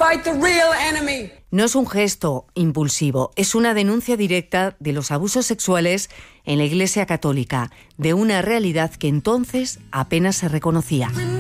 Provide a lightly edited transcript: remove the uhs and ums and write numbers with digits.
fight the real enemy. No es un gesto impulsivo, es una denuncia directa de los abusos sexuales en la Iglesia Católica, de una realidad que entonces apenas se reconocía.